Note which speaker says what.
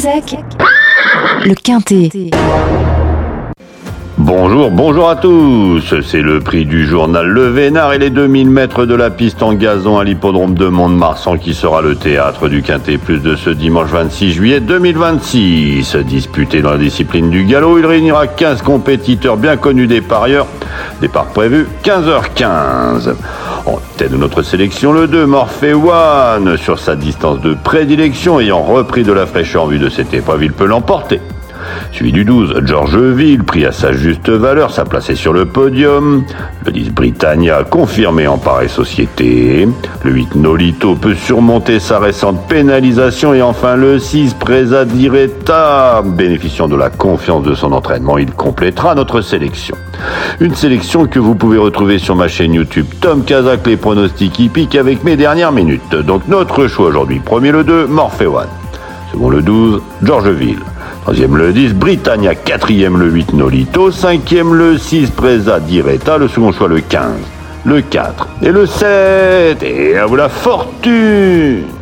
Speaker 1: sec, le Quintet.
Speaker 2: Bonjour à tous. C'est le prix du journal Le Vénard et les 2000 mètres de la piste en gazon à l'hippodrome de Mont-de-Marsan qui sera le théâtre du Quintet Plus de ce dimanche 26 juillet 2026. Disputé dans la discipline du galop, il réunira 15 compétiteurs bien connus des parieurs. Départ prévu 15h15. En tête de notre sélection, le 2 Morphe One. Sur sa distance de prédilection, ayant repris de la fraîcheur en vue de cette épreuve, il peut l'emporter. Suivi du 12, Georgeville, pris à sa juste valeur, sa place est sur le podium. Le 10, Britannia, confirmé en pareille société. Le 8, Nolito, peut surmonter sa récente pénalisation. Et enfin le 6, Presa Diretta, bénéficiant de la confiance de son entraînement, il complétera notre sélection. Une sélection que vous pouvez retrouver sur ma chaîne YouTube Tom Kazak, les pronostics hippiques avec mes dernières minutes. Donc notre choix aujourd'hui, premier le 2, Morphe One. Second le 12, Georgeville. Troisième le 10, Britannia. Quatrième le 8, Nolito. Cinquième le 6, Presa Diretta. Le second choix le 15, le 4 et le 7. Et à vous la fortune!